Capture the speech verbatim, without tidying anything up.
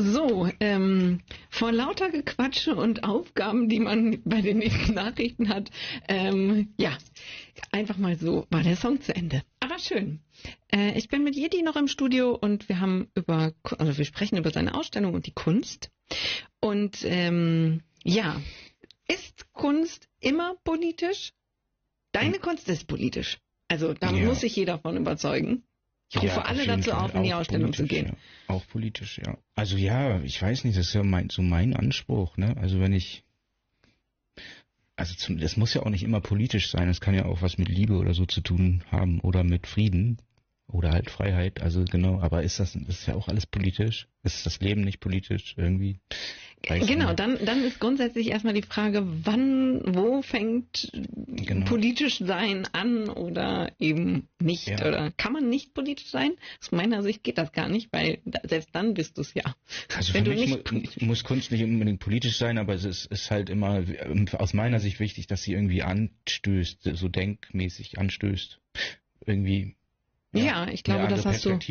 So, ähm, vor lauter Gequatsche und Aufgaben, die man bei den nächsten Nachrichten hat, ähm, ja, einfach mal so war der Song zu Ende. Aber schön. Äh, ich bin mit Yeti noch im Studio und wir haben über, also wir sprechen über seine Ausstellung und die Kunst. Und ähm, ja, ist Kunst immer politisch? Deine hm. Kunst ist politisch. Also da ja. muss sich jeder von überzeugen. Ich rufe ja, alle dazu auf, in die Ausstellung zu gehen. Ja. Auch politisch, ja. Also ja, ich weiß nicht, das ist ja mein, so mein Anspruch, ne? Also wenn ich, also zum, das muss ja auch nicht immer politisch sein, es kann ja auch was mit Liebe oder so zu tun haben oder mit Frieden oder halt Freiheit, also genau, aber ist das, das ist ja auch alles politisch? Ist das Leben nicht politisch irgendwie? Weiß genau, nicht. dann dann ist grundsätzlich erstmal die Frage, wann, wo fängt genau. politisch sein an oder eben nicht? Ja. Oder kann man nicht politisch sein? Aus meiner Sicht geht das gar nicht, weil selbst dann bist du es ja. Also wenn für mich du nicht mu- muss Kunst nicht unbedingt politisch sein, aber es ist, ist halt immer aus meiner Sicht wichtig, dass sie irgendwie anstößt, so denkmäßig anstößt. Irgendwie. Ja, ja ich glaube, das hast du